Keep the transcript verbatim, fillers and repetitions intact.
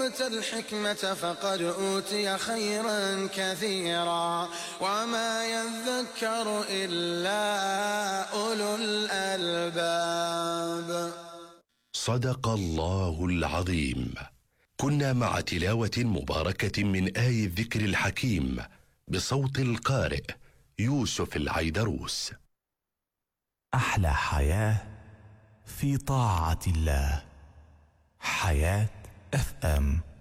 يؤت الحكمة فقد أوتي خيرا كثيرا وما يذكر إلا أولو الألباب. صدق الله العظيم. كنا مع تلاوة مباركة من آي الذكر الحكيم بصوت القارئ يوسف العيدروس. أحلى حياة في طاعة الله. حياة اف ام.